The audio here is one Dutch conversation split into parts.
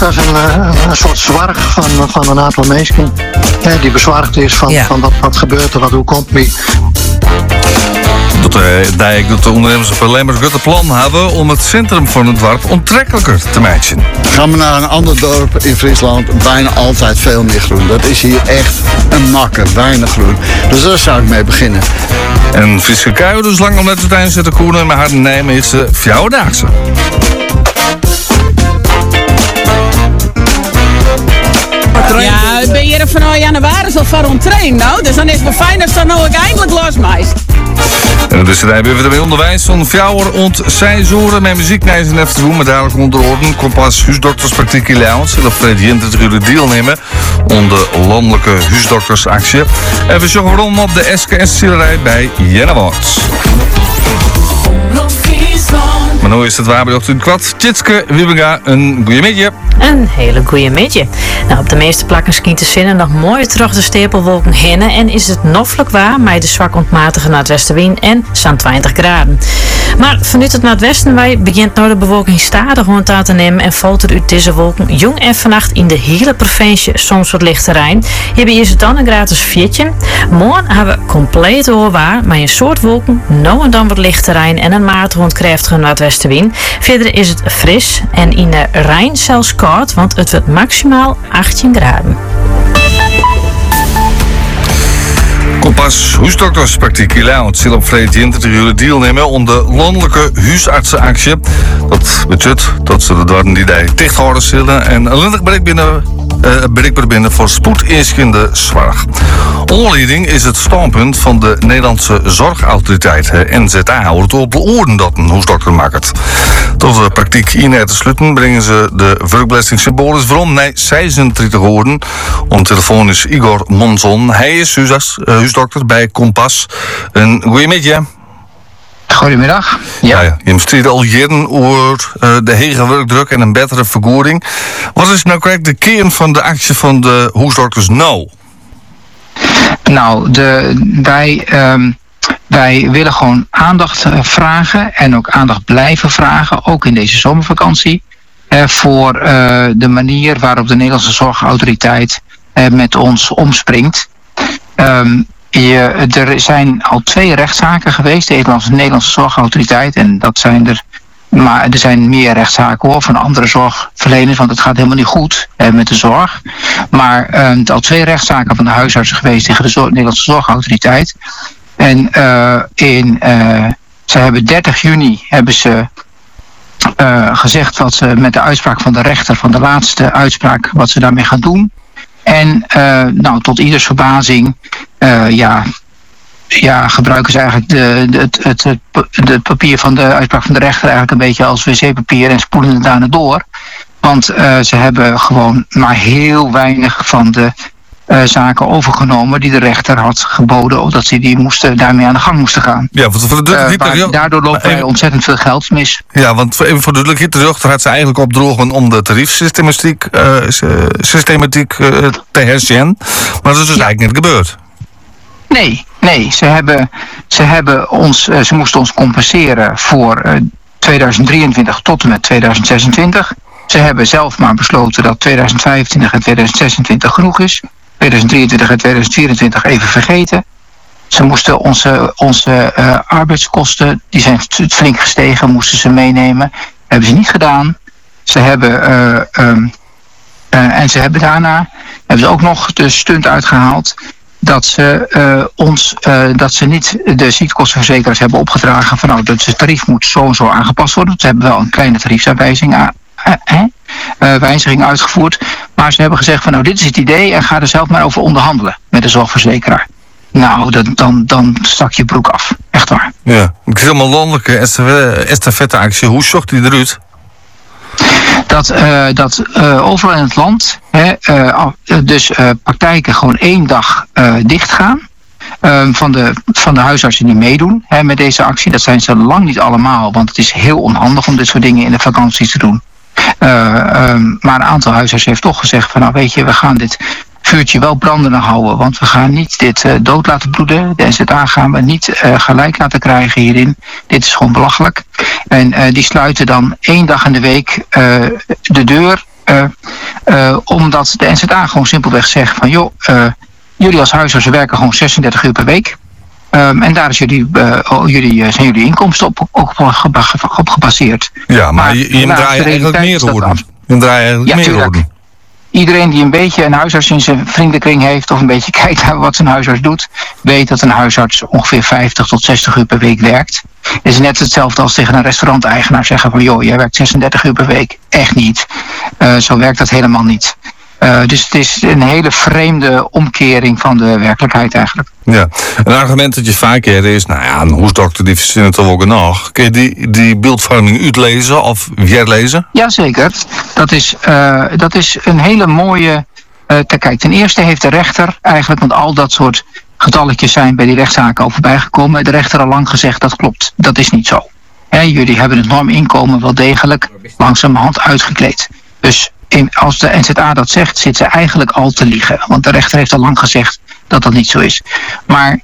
als een soort zorg van een aantal mensen. Die bezorgd is van wat gebeurt er, hoe komt het. Dat de ondernemers op Lemmers een plan hebben om het centrum van het dorp onttrekkelijker te maken. Gaan we naar een ander dorp in Friesland, bijna altijd veel meer groen. Dat is hier echt een makker, weinig groen. Dus daar zou ik mee beginnen. En Friese Kuijen dus lang om net het eind zitten koenen, maar haar nemen is de Fjouwdaagse. Ja, ben je er van januari al voor ontrain, nou? Dus dan is het wel fijn als dat nou ook eindelijk losmaakt. En dus zijn we bij onderwijs van Fjouwer ont seizoenen met muziek naar zijn even te doen, maar dadelijk onder orde kompas huisdokterspraktijk in Leeuwen. Zullen Fred Jinter jullie deelnemen onder landelijke huisdoktersactie. En we zorgen rond op de SKS-zielerij bij Jennewoord. Maar nu is het waar bij de kwad. Tjitske, Wiebinga, een goeie middag. Een hele goeie middag. Nou, op de meeste plakken schiet de zinnen nog mooi terug de stapelwolken heen en is het noffelijk waar met de zwak ontmatige noordwestenwind en zo'n 20 graden. Maar vanuit het noordwesten begint nou de bewolking stadig rond aan te nemen en valt er uit deze wolken jong en vannacht in de hele provincie soms wat licht terrein. Hierbij is het dan een gratis 4. Morgen hebben we compleet oorwaar, maar een soort wolken, nou en dan wat licht terrein en een matige krachtige noordwestenwind. Verder is het fris en in de Rijn zelfs koud, want het wordt maximaal 18 graden. Kompas huisdokterspraktijk in Leeuwen zal op Fred Jinter te jullie deelnemen om de landelijke huisartsenactie. Dat betekent dat ze de dorpen die daar dichthouden zullen en alleen bereikbaar binnen voor spoedinschende zorg. Onleiding is het standpunt van de Nederlandse Zorgautoriteit NZA houdt op de oren dat een huisdokter maakt. Tot de praktijk in te sluiten brengen ze de werkbelasting symbolisch waarom naar 36 woorden. Om telefoon is Igor Monzon. Hij is huisdokter bij Kompas. Een goeiemiddag. Goedemiddag. Ja, je strijdt al jaren over de hege werkdruk en een betere vergoeding. Wat is nou correct de kern van de actie van de huisdokters nou? Nou, wij willen gewoon aandacht vragen en ook aandacht blijven vragen, ook in deze zomervakantie, voor de manier waarop de Nederlandse Zorgautoriteit met ons omspringt. Er zijn al 2 rechtszaken geweest, de Nederlandse Zorgautoriteit, en dat zijn er, maar er zijn meer rechtszaken hoor, van andere zorgverleners, want het gaat helemaal niet goed met de zorg. Maar er zijn al 2 rechtszaken van de huisartsen geweest tegen de Nederlandse Zorgautoriteit. En ze hebben 30 juni gezegd wat ze met de uitspraak van de rechter, van de laatste uitspraak, wat ze daarmee gaan doen. En tot ieders verbazing gebruiken ze eigenlijk het papier van de uitspraak van de rechter eigenlijk een beetje als wc-papier en spoelen het daarna door. Want ze hebben gewoon maar heel weinig van de zaken overgenomen die de rechter had geboden, dat ze daarmee aan de gang moesten gaan. Ja, daardoor lopen wij ontzettend veel geld mis. Ja, want even voor de duidelijkheid, de rechter had ze eigenlijk opdrogen om de tariefsystematiek te herzien. Maar dat is dus eigenlijk niet gebeurd. Nee, ze moesten ons compenseren voor 2023 tot en met 2026. Ze hebben zelf maar besloten dat 2025 en 2026 genoeg is. 2023 en 2024 even vergeten. Ze moesten onze arbeidskosten, die zijn flink gestegen, moesten ze meenemen. Hebben ze niet gedaan. Ze hebben daarna ook nog de stunt uitgehaald dat ze niet de ziektekostenverzekeraars hebben opgedragen van nou, dat het tarief moet zo en zo aangepast worden. Ze hebben wel een kleine tariefsaanwijzing wijziging uitgevoerd. Maar ze hebben gezegd van nou, dit is het idee en ga er zelf maar over onderhandelen met de zorgverzekeraar. Nou, dan stak je broek af. Echt waar. Ja, ik zie allemaal landelijke estafette-actie. Hoe zocht die eruit? Dat overal in het land praktijken gewoon 1 dag dicht gaan. Van de huisartsen die meedoen met deze actie. Dat zijn ze lang niet allemaal, want het is heel onhandig om dit soort dingen in de vakantie te doen. Maar een aantal huisartsen heeft toch gezegd van nou weet je, we gaan dit vuurtje wel brandende houden, want we gaan niet dit dood laten bloeden. De NZA gaan we niet gelijk laten krijgen hierin. Dit is gewoon belachelijk. En die sluiten dan 1 dag in de week de deur Omdat de NZA gewoon simpelweg zegt van joh, jullie als huisartsen werken gewoon 36 uur per week. En daar is zijn jullie inkomsten op gebaseerd. Ja, maar je draait eigenlijk meer horen. Je draait eigenlijk meer horen. Iedereen die een beetje een huisarts in zijn vriendenkring heeft of een beetje kijkt naar wat zijn huisarts doet, weet dat een huisarts ongeveer 50 tot 60 uur per week werkt. Het is net hetzelfde als tegen een restauranteigenaar zeggen van joh, jij werkt 36 uur per week. Echt niet. Zo werkt dat helemaal niet. Dus het is een hele vreemde omkering van de werkelijkheid eigenlijk. Ja, een argument dat je vaak hebt is, nou ja, een hoestdokter die verzint het toch ook nog. Kun je die beeldvorming uitlezen of weerlezen? Jazeker. Dat is een hele mooie... Kijk, ten eerste heeft de rechter eigenlijk, want al dat soort getalletjes zijn bij die rechtszaken al voorbij gekomen. De rechter al lang gezegd, dat klopt. Dat is niet zo. Jullie hebben het norminkomen wel degelijk langzamerhand uitgekleed. Dus als de NZA dat zegt, zit ze eigenlijk al te liegen. Want de rechter heeft al lang gezegd dat dat niet zo is. Maar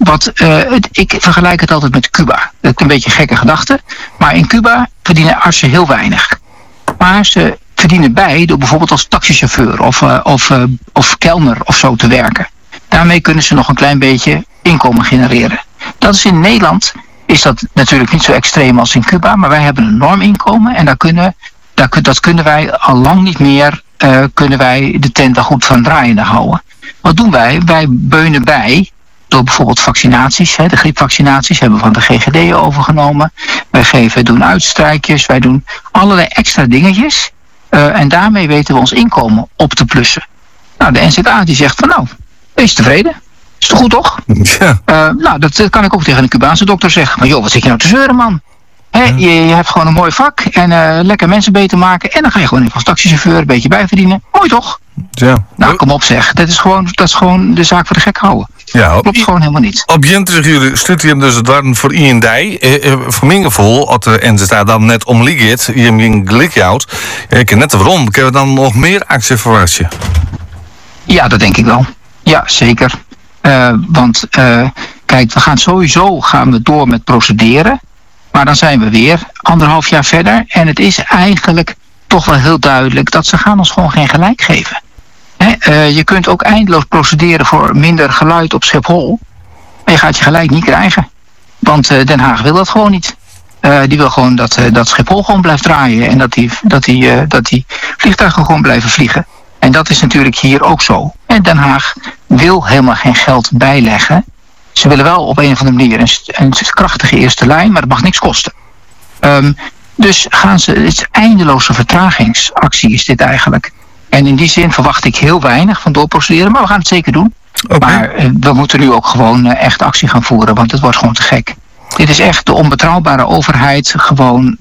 ik vergelijk het altijd met Cuba. Dat is een beetje een gekke gedachte. Maar in Cuba verdienen artsen heel weinig. Maar ze verdienen bij door bijvoorbeeld als taxichauffeur of kelner of zo te werken. Daarmee kunnen ze nog een klein beetje inkomen genereren. Dat is in Nederland, is dat natuurlijk niet zo extreem als in Cuba. Maar wij hebben een norminkomen en dat kunnen wij al lang niet meer, kunnen wij de tent daar goed van draaiende houden. Wat doen wij? Wij beunen bij door bijvoorbeeld vaccinaties. De griepvaccinaties hebben we van de GGD overgenomen. Wij doen uitstrijkjes, wij doen allerlei extra dingetjes. En daarmee weten we ons inkomen op te plussen. Nou, de NZA die zegt van nou, wees tevreden. Is toch goed toch? Ja. Nou, dat kan ik ook tegen een Cubaanse dokter zeggen. Maar joh, wat zit je nou te zeuren man? Je hebt gewoon een mooi vak en lekker mensen beter maken. En dan ga je gewoon even als taxichauffeur een beetje bijverdienen. Mooi toch? Ja. Nou, kom op zeg. Dat is gewoon de zaak voor de gek houden. Ja, klopt gewoon helemaal niet. Op jullie studium dus het waren voor I&D. Voor mijn gevoel, als de NZA dan net omliegt, je een gelijk houdt. Ik ken net waarom. Kunnen we dan nog meer actie verwachten? Ja, dat denk ik wel. Ja, zeker. Want kijk, gaan we door met procederen. Maar dan zijn we weer 1,5 jaar verder. En het is eigenlijk toch wel heel duidelijk dat ze gaan ons gewoon geen gelijk geven. Je kunt ook eindeloos procederen voor minder geluid op Schiphol. Maar je gaat je gelijk niet krijgen. Want Den Haag wil dat gewoon niet. Die wil gewoon dat Schiphol gewoon blijft draaien. En dat die vliegtuigen gewoon blijven vliegen. En dat is natuurlijk hier ook zo. En Den Haag wil helemaal geen geld bijleggen. Ze willen wel op een of andere manier een krachtige eerste lijn, maar dat mag niks kosten. Dus het is eindeloze vertragingsactie is dit eigenlijk. En in die zin verwacht ik heel weinig van doorprocederen, maar we gaan het zeker doen. Okay. Maar we moeten nu ook gewoon echt actie gaan voeren, want het wordt gewoon te gek. Dit is echt de onbetrouwbare overheid gewoon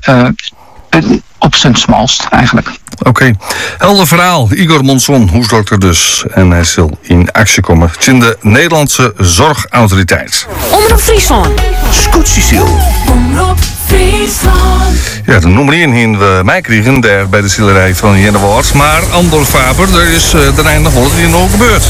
op zijn smalst eigenlijk. Oké. Helder verhaal. Igor Monson, hoesdokter dus. En hij zal in actie komen. Het is de Nederlandse Zorgautoriteit. Omroep Friesland. Scootcecil. Omroep Friesland. Ja, de nummer 1 hier we mij kregen daar bij de zielerij van Jennewoord. Maar Andor Faber, er is de einde wat hier nog gebeurt.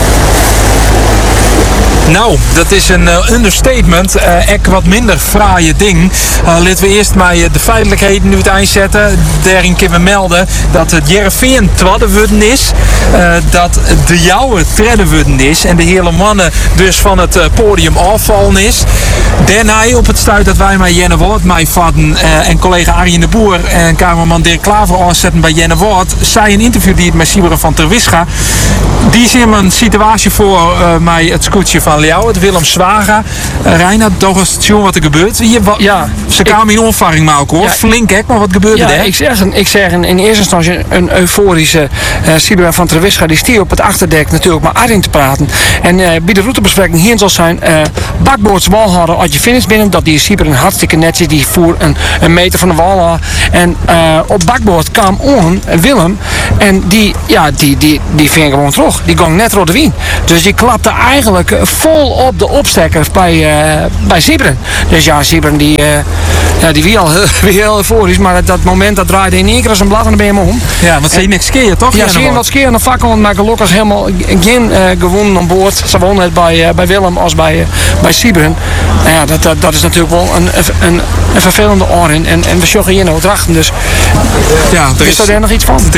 Nou, dat is een understatement. Ek wat minder fraaie ding. Laten we eerst maar de feitelijkheden nu het eind zetten. Daarin kunnen we melden dat het Jereveen tweede worden is. Dat de Jouwe derde worden is. En de hele mannen dus van het podium afvallen is. Daarna op het stuit dat wij met Jennewoord mij vatten. En collega Arjen de Boer en kamerman Dirk Klaver aanzetten bij Jennewoord. Zij een interview die het met Siberen van Terwisga. Die zien een situatie voor mij het scootje van Leeuw, het Willem Zwaga. Reinhard, toch eens zien wat er gebeurt. Ze kwamen in onvaring maken hoor. Ja, flink hek, maar wat gebeurde er? Ik zeg in eerste instantie een euforische Sibera van Terwisga. Die stier op het achterdek natuurlijk maar Arjen te praten. En bij de routebespreking hier zal zijn bakboords walhouden als je finish binnen. Dat die Sibera hartstikke netjes. Die voer een meter van de wal. En op bakboord kwam Willem. En die ving gewoon terug. Die ging net rode wien. Dus die klapte eigenlijk vol op de opstekker bij Sibren. Dus ja, Sibren die wie al heel euforisch, maar dat moment dat draaide in één keer als een blad en dan ben je hem om. Ja, want ze je niks skeer toch? Ja, ze je wat skeer aan de fakkel, maar gelukkig helemaal geen gewonnen aan boord. Ze wonnen het bij Willem als bij Sibren. Nou ja, dat is natuurlijk wel een vervelende oor en we sjoggen hier nou drachten. Dus ja, is daar nog iets van? Er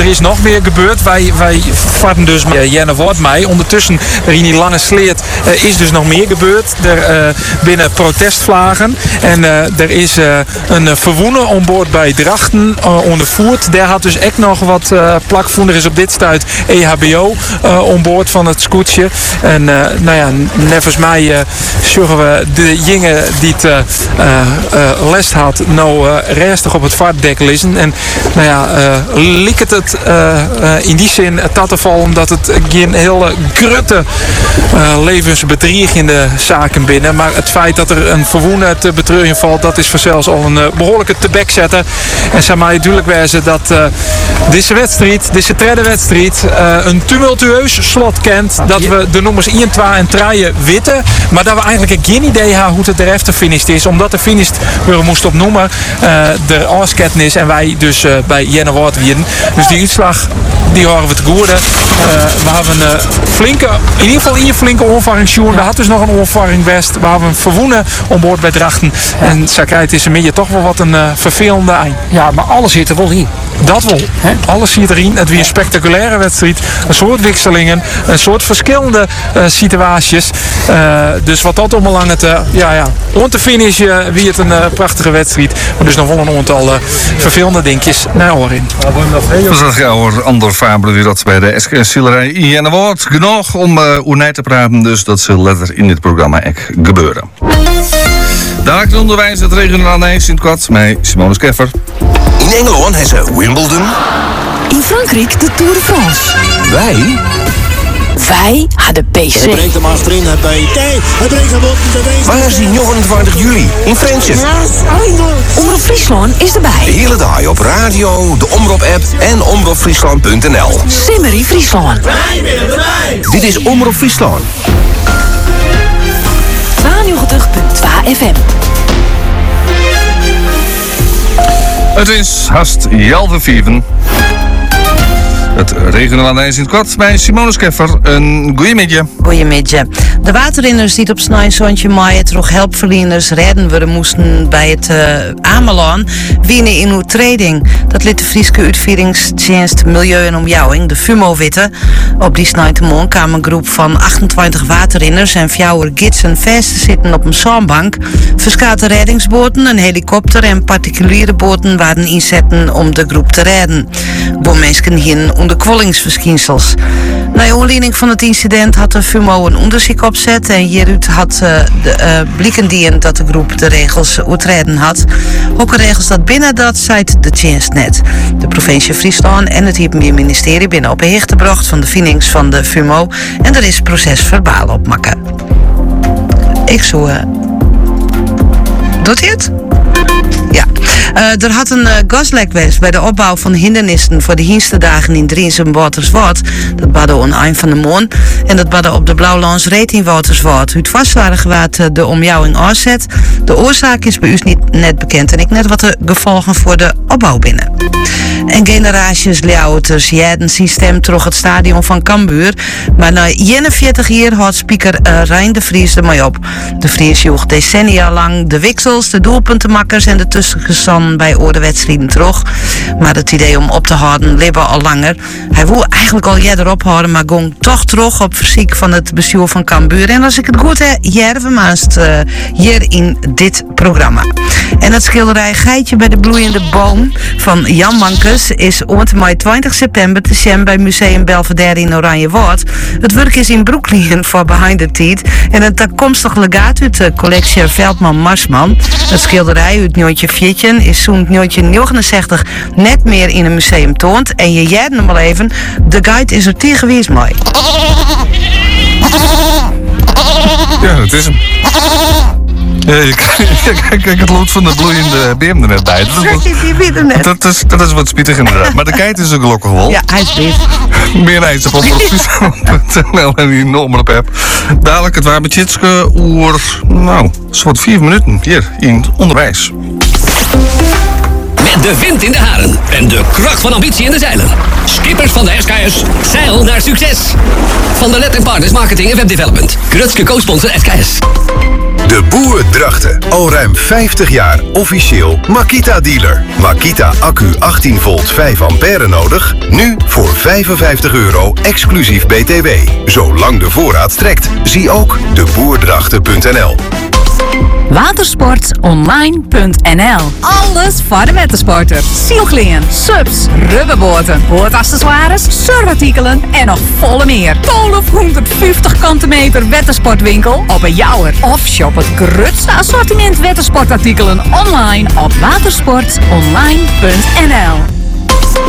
er is nog meer gebeurd. Wij vatten dus Jenne Woord mee. Ondertussen, er in die lange sleet, is dus nog meer gebeurd. Er binnen protestvlagen. En er is een verwoener onboord bij Drachten ondervoerd. Daar had dus echt nog wat plakvoen. Er is op dit stuit EHBO onboord van het scootje. En nou ja, nevens mij zorgen we de jongen die het les had nou restig op het vaartdek liggen. En nou ja, liek het in die zin dat te vallen omdat het geen hele grutte levensbedreigende zaken binnen. Maar het feit dat er een verwoener te betreuren valt, dat is vanzelfs al een behoorlijke tebekzetter. En zou mij duidelijk wijzen dat deze tweede wedstrijd een tumultueus slot kent. Dat we de nummers 1, 2 en 3 witten. Maar dat we eigenlijk geen idee hebben hoe het er even finished is. Omdat de finish we moesten opnoemen de afsketten is en wij dus bij Jenne Woord wieden. Dus die uitslag die horen we te goede. We hebben in ieder geval een flinke onvarring. We hadden dus nog een onvarring west. We hebben een verwoenen onboord bij Drachten. En Zakrijt is een beetje toch wel wat een vervelende eind. Ja, maar alles zit er wel in. Dat wel. Hè? Alles zit erin. Het weer een spectaculaire wedstrijd. Een soort wisselingen. Een soort verschillende situaties. Dus wat dat ombelangt, om te finishen wie het een prachtige wedstrijd. Maar dus nog wel een aantal vervelende dingetjes naar horen. We zeggen over Andor Faber weer dat bij de SKS-zielerij in Jenne Woord. Genoeg om oernij te praten, dus dat zal letter in dit programma ook gebeuren. Daar onderwijs het regionaal nieuws in het kwart met Simone Skeffer. In Engeland hebben ze Wimbledon. In Frankrijk de Tour de France. Wij hadden PC. Hij brengt hem achterin, hij bijt. Hij brengt hem op. Waar is die 29 juli? In Friendship. Omroep Friesland is erbij. De hele dag op radio, de Omroep-app en omroepfriesland.nl. Simmerie Friesland. Wij willen erbij. Dit is Omroep Friesland. 92.2 FM. Het is haast 11:05. Het regionale nieuws in het kwart bij Simone Skeffer. Een goeiemiddag. Goeiemiddag. De waterrinners die het op Snijzondje maaien terug helpverleners redden worden moesten bij het Amelaan winnen in uw trading. Dat liet de Frieske uitvieringsdienst Milieu en Omjouwing, de FUMO, witten. Op die snijtemon kwam een groep van 28 waterrinners en 4 gidsen vast te zitten op een zandbank. Verschillende reddingsboten, een helikopter en particuliere boten waren inzetten om de groep te redden. Boormensen hier onder kwollingsverschijnsels. Na aanleiding van het incident had de FUMO een onderzoek opzet en hieruit had blikken die dat de groep de regels uitreden had. Ook regels dat binnen dat zei de dienst net. De provincie Friesland en het ministerie binnen op hecht gebracht van de vindings van de FUMO en er is procesverbaal opmaken. Ik zo. Doet hij het? Ja. Er had een gaslek geweest bij de opbouw van hindernissen voor de Hiensterdagen in Driens en Waterswoord. Dat badde aan eind van de moon. En dat badde op de Blauwlands reet in Waterswoord. Het vastwaardig wat de omjouwing aanzet. De oorzaak is bij u net bekend en ik net wat de gevolgen voor de opbouw binnen. En generaties Leeuwters jeden systeem terug het stadion van Cambuur. Maar na 41 jaar houdt speaker Rijn de Vries ermee op. De Vries joeg decennia lang de wissels, de doelpuntenmakkers en de tussengestand bij oordenwedstrijden terug. Maar het idee om op te houden leefde al langer. Hij wil eigenlijk al eerder ophouden, maar ging toch terug op verziek van het bestuur van Cambuur. En als ik het goed heb, jervenmaast hier in dit programma. En het schilderij Geitje bij de bloeiende boom van Jan Mankes is op 20 september te zien bij Museum Belvedere in Oranjewoord. Het werk is in Brooklyn voor Behind the Teeth en een toekomstig legaat uit de collectie Veldman-Marsman. Het schilderij uit 1914 is zo'n 1969 net meer in een museum toont en je jaren hem al even, de guide is er tegen geweest mooi. Ja, dat is hem. Kijk, het lood van de bloeiende beem er net bij. Dat is wat spietig inderdaad. Maar de kite is ook gelukkig wel. Ja, hij is beet. Meer ijs op omroepfriesland.nl en die Omroep app. Dadelijk het waar met Jitske oer, soort 4 minuten hier in het onderwijs. Met de wind in de haren en de kracht van ambitie in de zeilen. Skippers van de SKS, zeil naar succes. Van de Let Partners Marketing en Web Development. Krutske co-sponsor SKS. De Boer Drachten. Al ruim 50 jaar officieel Makita-dealer. Makita accu 18 volt 5 ampère nodig? Nu voor €55 exclusief BTW. Zolang de voorraad strekt. Zie ook deboerdrachten.nl. Watersportonline.nl. Alles voor de watersporter. Zielkleren, subs, rubberboten, boordaccessoires, surfartikelen en nog volle meer. 1250 kanten meter watersportwinkel op een jouwer. Of shop het grootste assortiment watersportartikelen online op watersportonline.nl.